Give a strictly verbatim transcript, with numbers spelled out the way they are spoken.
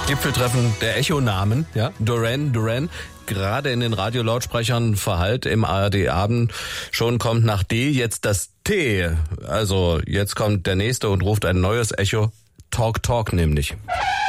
Gipfeltreffen der Echo-Namen, ja, Duran Duran, gerade in den Radiolautsprechern verhallt im A R D-Abend. Schon kommt nach D jetzt das T. Also jetzt kommt der nächste und ruft ein neues Echo. Talk Talk nämlich.